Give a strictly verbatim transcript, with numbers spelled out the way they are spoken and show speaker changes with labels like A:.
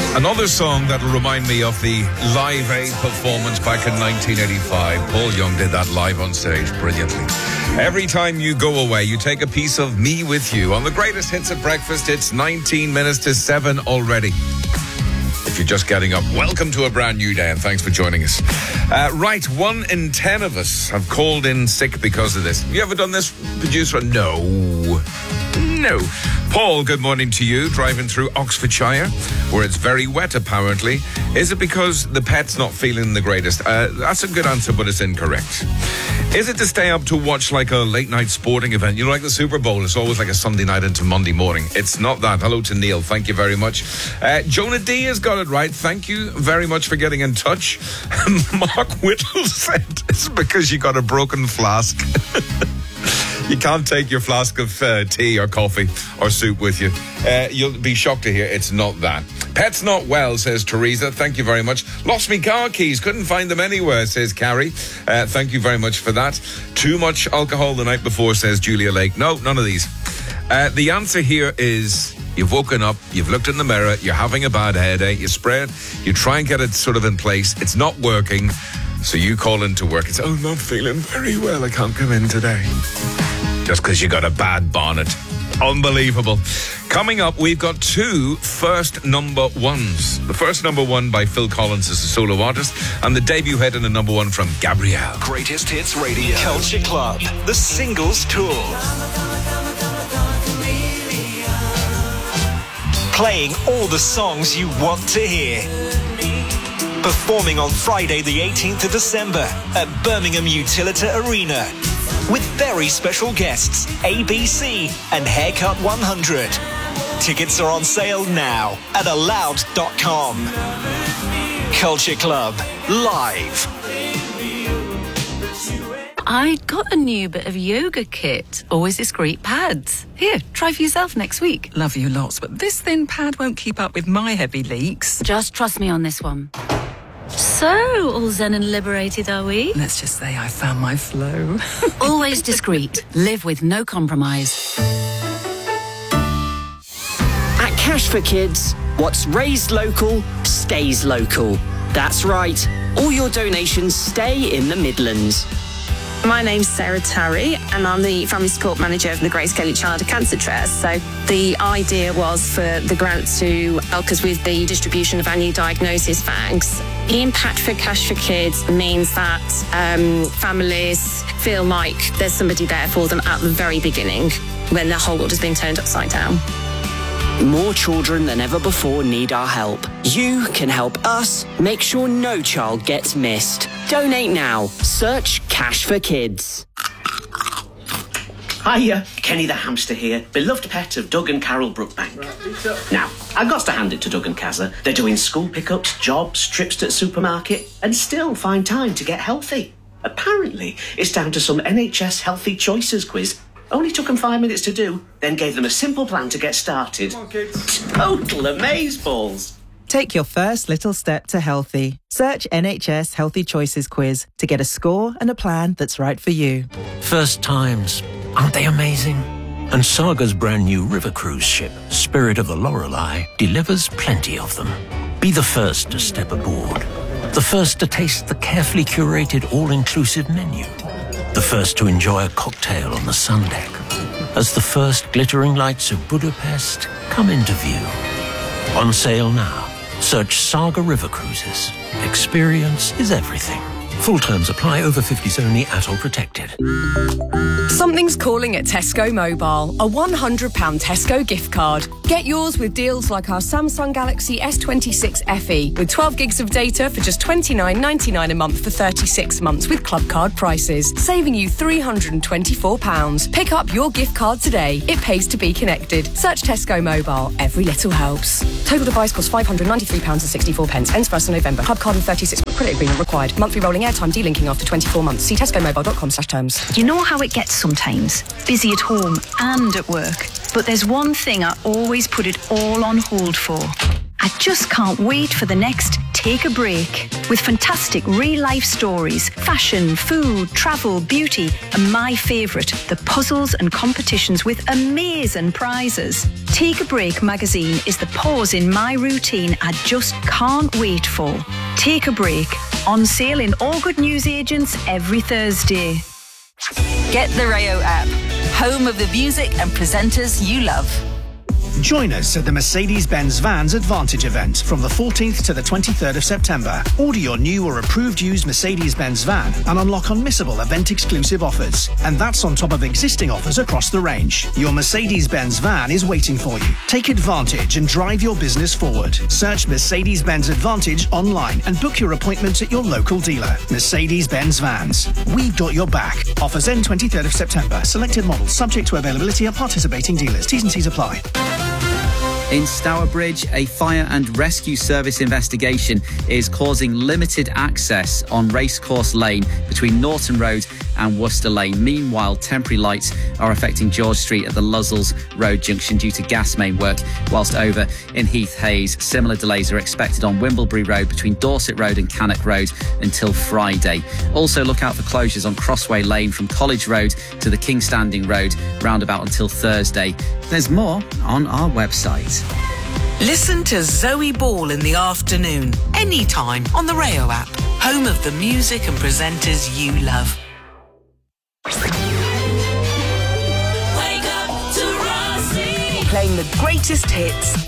A: Another song that'll remind me of the Live Aid performance back in nineteen eighty-five. Paul Young did that live on stage brilliantly. Every time you go away, you take a piece of me with you. On the greatest hits at breakfast, it's nineteen minutes to seven already. If you're just getting up, welcome to a brand new day and thanks for joining us. Uh, right, one in ten of us have called in sick because of this. You ever done this, producer? No. No. Paul, good morning to you, driving through Oxfordshire, where it's very wet, apparently. Is it because the pet's not feeling the greatest? Uh, that's a good answer, but it's incorrect. Is it to stay up to watch like a late-night sporting event? You know, like the Super Bowl, it's always like a Sunday night into Monday morning. It's not that. Hello to Neil. Thank you very much. Uh, Jonah D has got it right. Thank you very much for getting in touch. Mark Whittle said it's because you got a broken flask. You can't take your flask of uh, tea or coffee or soup with you. Uh, you'll be shocked to hear it's not that. Pet's not well, says Teresa. Thank you very much. Lost me car keys. Couldn't find them anywhere, says Carrie. Uh, thank you very much for that. Too much alcohol the night before, says Julia Lake. No, none of these. Uh, the answer here is you've woken up, you've looked in the mirror, you're having a bad headache, you spray it, you try and get it sort of in place. It's not working. So you call into work and say, oh, I'm not feeling very well. I can't come in today. Just because you got a bad bonnet. Unbelievable. Coming up, we've got two first number ones. The first number one by Phil Collins as a solo artist, and the debut hit in a number one from Gabrielle.
B: Greatest Hits Radio. Culture Club. The Singles Tour. Playing all the songs you want to hear. Performing on Friday the eighteenth of December at Birmingham Utilita Arena. With very special guests, A B C and Haircut one hundred. Tickets are on sale now at aloud dot com. Culture Club, live.
C: I got a new bit of yoga kit. Always discreet pads. Here, try for yourself next week.
D: Love you lots, but this thin pad won't keep up with my heavy leaks.
C: Just trust me on this one. So, all zen and liberated, are we?
D: Let's just say I found my flow.
C: Always discreet. Live with no compromise.
E: At Cash for Kids, what's raised local, stays local. That's right. All your donations stay in the Midlands.
F: My name's Sarah Tarry and I'm the Family Support Manager of the Grace Kelly Child Cancer Trust. So the idea was for the grant to help us with the distribution of our new diagnosis bags. The impact for Cash for Kids means that um, families feel like there's somebody there for them at the very beginning when their whole world has been turned upside down.
E: More children than ever before need our help. You can help us make sure no child gets missed. Donate now. Search Cash for Kids.
G: Hiya, Kenny the hamster here, beloved pet of Doug and Carol Brookbank. Now, I've got to hand it to Doug and Kazza. They're doing school pickups, jobs, trips to the supermarket, and still find time to get healthy. Apparently, it's down to some N H S Healthy Choices quiz. Only took them five minutes to do, then gave them a simple plan to get started. Come on, kids. Total amazeballs.
H: Take your first little step to healthy. Search N H S Healthy Choices quiz to get a score and a plan that's right for you.
I: First times, aren't they amazing? And Saga's brand new river cruise ship, Spirit of the Lorelei, delivers plenty of them. Be the first to step aboard. The first to taste the carefully curated all-inclusive menu. The first to enjoy a cocktail on the sun deck. As the first glittering lights of Budapest come into view. On sale now. Search Saga River Cruises. Experience is everything. Full terms apply. Over fifties only. Adult protected.
J: Something's calling at Tesco Mobile. A one hundred pounds Tesco gift card. Get yours with deals like our Samsung Galaxy S twenty-six F E with twelve gigs of data for just twenty-nine ninety-nine a month for thirty-six months with club card prices, saving you three hundred twenty-four pounds. Pick up your gift card today. It pays to be connected. Search Tesco Mobile. Every little helps. Total device costs five hundred ninety-three pounds sixty-four. Ends first of November. Club card and thirty-six month credit agreement required. Monthly rolling airtime delinking after twenty-four months. See tesco mobile dot com slash terms.
K: You know how it gets sometimes? Busy at home and at work. But there's one thing I always put it all on hold for. I just can't wait for the next Take a Break. With fantastic real-life stories, fashion, food, travel, beauty, and my favourite, the puzzles and competitions with amazing prizes. Take a Break magazine is the pause in my routine I just can't wait for. Take a Break, on sale in all good newsagents every Thursday.
L: Get the Rayo app, home of the music and presenters you love.
M: Join us at the Mercedes-Benz Vans Advantage event from the fourteenth to the twenty-third of September. Order your new or approved used Mercedes-Benz van and unlock unmissable event-exclusive offers. And that's on top of existing offers across the range. Your Mercedes-Benz van is waiting for you. Take advantage and drive your business forward. Search Mercedes-Benz Advantage online and book your appointment at your local dealer. Mercedes-Benz Vans. We've got your back. Offers end twenty-third of September. Selected models subject to availability at participating dealers. T's and C's apply.
N: In Stourbridge, a fire and rescue service investigation is causing limited access on Racecourse Lane between Norton Road and Worcester Lane. Meanwhile, temporary lights are affecting George Street at the Luzzles Road junction due to gas main work, whilst over in Heath Hayes, similar delays are expected on Wimblebury Road between Dorset Road and Cannock Road until Friday. Also, look out for closures on Crossway Lane from College Road to the King Standing Road roundabout until Thursday. There's more on our website.
O: Listen to Zoe Ball in the afternoon, anytime on the Rayo app, home of the music and presenters you love.
P: Wake up to Rossi. Playing the greatest hits